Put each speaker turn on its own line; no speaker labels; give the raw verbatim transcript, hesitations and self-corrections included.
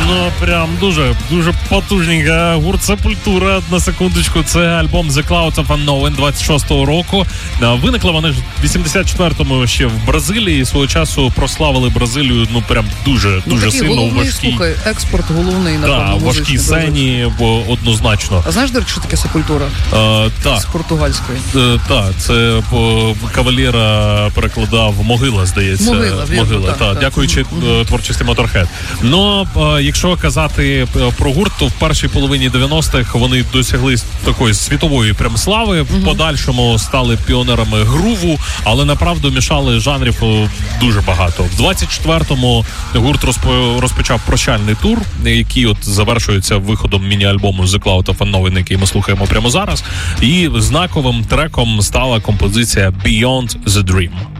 Ну, прям дуже, дуже потужненька гурт Сепультура. На секундочку, це альбом The Clouds of Unknown двадцять шостого року. Виникла вони ж в вісімдесят четвертому ще в Бразилії. Свого часу прославили Бразилію, ну, прям дуже,
ну,
дуже
такий
сильно
головний,
у важкій...
слухай, експорт головний, напевно,
да, важкій сцені, бо однозначно.
А знаєш, Дирк, що таке Сепультура?
Е, так.
З португальської.
Е, так, це по Кавалєра перекладав Могила, здається.
Могила, вірно,
Могила,
так,
так,
так.
дякуючи
Угу.
творчості Motorhead. Ну, якщо казати про гурт, то в першій половині дев'яностих вони досягли такої світової прям слави, в подальшому стали піонерами груву, але направду мішали жанрів дуже багато. В двадцять четвертому гурт розпочав прощальний тур, який от завершується виходом міні-альбому The Clouds of Unknown, який ми слухаємо прямо зараз, і знаковим треком стала композиція Beyond the Dream.